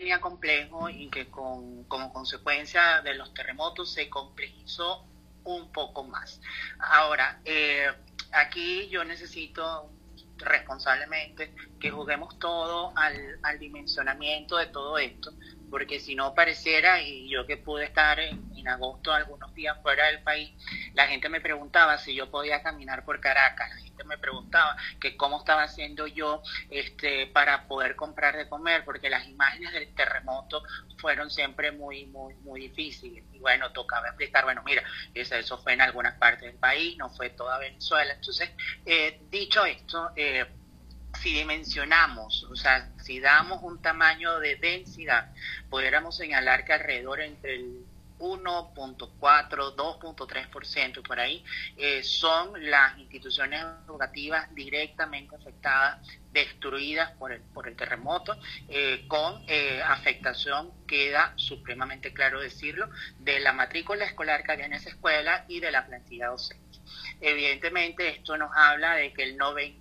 venía complejo y que como consecuencia de los terremotos se complejizó un poco más. Ahora, aquí yo necesito responsablemente que juguemos todo al dimensionamiento de todo esto, porque si no pareciera, y yo que pude estar en agosto algunos días fuera del país, la gente me preguntaba si yo podía caminar por Caracas, la gente me preguntaba que cómo estaba haciendo yo para poder comprar de comer, porque las imágenes del terremoto fueron siempre muy difíciles. Y bueno, tocaba explicar, bueno, mira, eso fue en algunas partes del país, no fue toda Venezuela. Entonces, dicho esto, si dimensionamos, o sea, si damos un tamaño de densidad, pudiéramos señalar que alrededor entre el 1.4, 2.3% por ahí son las instituciones educativas directamente afectadas, destruidas por el terremoto, con afectación, queda supremamente claro decirlo, de la matrícula escolar que había en esa escuela y de la plantilla docente. Evidentemente esto nos habla de que el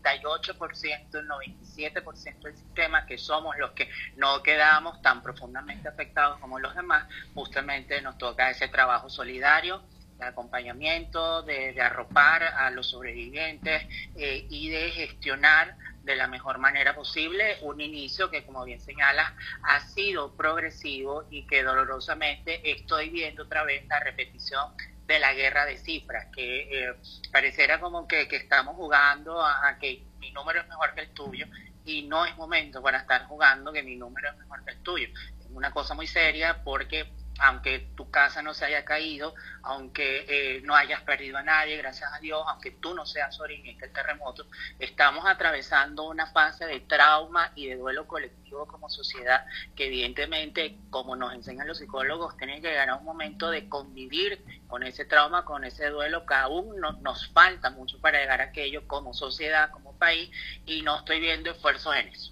98%, el 97% del sistema, que somos los que no quedamos tan profundamente afectados como los demás, justamente nos toca ese trabajo solidario, de acompañamiento, de arropar a los sobrevivientes y de gestionar de la mejor manera posible un inicio que, como bien señala, ha sido progresivo y que dolorosamente estoy viendo otra vez la repetición de la guerra de cifras, que pareciera como que estamos jugando a que mi número es mejor que el tuyo, y no es momento para estar jugando que mi número es mejor que el tuyo. Es una cosa muy seria porque aunque tu casa no se haya caído, aunque no hayas perdido a nadie, gracias a Dios, aunque tú no seas sobreviviente del terremoto, estamos atravesando una fase de trauma y de duelo colectivo como sociedad, que evidentemente, como nos enseñan los psicólogos, tiene que llegar a un momento de convivir con ese trauma, con ese duelo, que aún nos falta mucho para llegar a aquello como sociedad, como país, y no estoy viendo esfuerzos en eso.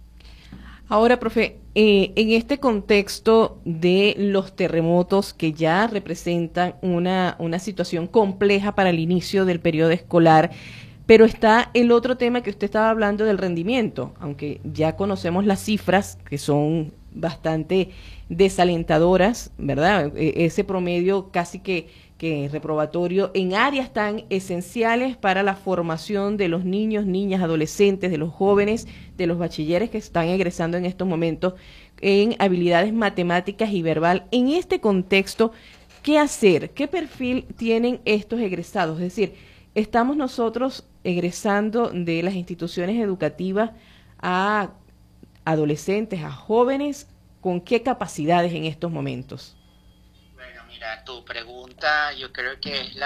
Ahora, profe, en este contexto de los terremotos que ya representan una situación compleja para el inicio del periodo escolar, pero está el otro tema que usted estaba hablando del rendimiento, aunque ya conocemos las cifras que son bastante desalentadoras, ¿verdad? Ese promedio casi que reprobatorio en áreas tan esenciales para la formación de los niños, niñas, adolescentes, de los jóvenes, de los bachilleres que están egresando en estos momentos en habilidades matemáticas y verbal. En este contexto, ¿qué hacer? ¿Qué perfil tienen estos egresados? Es decir, estamos nosotros egresando de las instituciones educativas a adolescentes, a jóvenes, ¿con qué capacidades en estos momentos? Bueno, mira, tu pregunta yo creo que es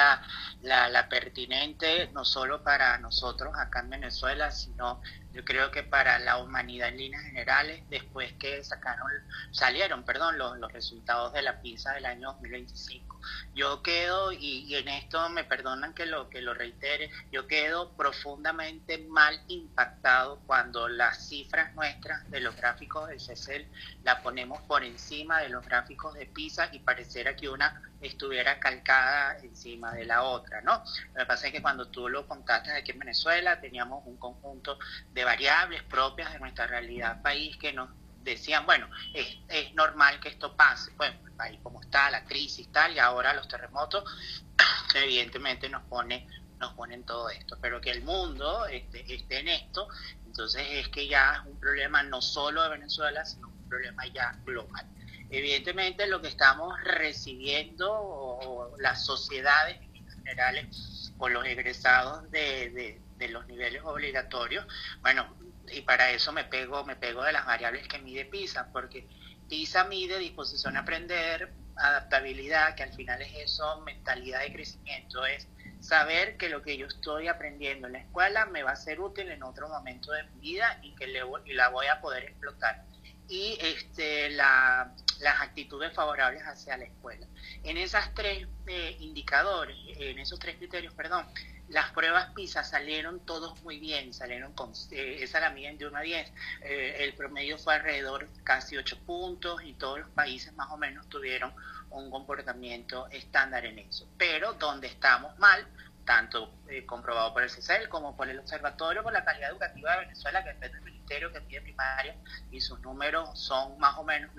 la pertinente, no solo para nosotros acá en Venezuela, sino yo creo que para la humanidad en líneas generales, después que salieron, perdón, los resultados de la PISA del año 2025. Yo quedo, y en esto me perdonan que lo reitere, yo quedo profundamente mal impactado cuando las cifras nuestras de los gráficos del CECEL la ponemos por encima de los gráficos de PISA y pareciera que una estuviera calcada encima de la otra, ¿no? Lo que pasa es que cuando tú lo contaste aquí en Venezuela, teníamos un conjunto de variables propias de nuestra realidad país que nos decían, bueno, es normal que esto pase, bueno, el país como está, la crisis tal, y ahora los terremotos, evidentemente nos ponen todo esto, pero que el mundo esté en esto, entonces es que ya es un problema no solo de Venezuela, sino un problema ya global. Evidentemente lo que estamos recibiendo, o las sociedades en generales, o los egresados de los niveles obligatorios, bueno, y para eso me pego de las variables que mide PISA, porque PISA mide disposición a aprender, adaptabilidad, que al final es eso, mentalidad de crecimiento, es saber que lo que yo estoy aprendiendo en la escuela me va a ser útil en otro momento de mi vida y la voy a poder explotar. Y las actitudes favorables hacia la escuela. En esas tres indicadores, en esos tres criterios, perdón, las pruebas PISA salieron todos muy bien, salieron con, esa la miden de 1 a 10, el promedio fue alrededor casi 8 puntos y todos los países más o menos tuvieron un comportamiento estándar en eso. Pero donde estamos mal, tanto comprobado por el CISEL como por el Observatorio por la Calidad Educativa de Venezuela, que es el ministerio que pide primaria, y sus números son más o menos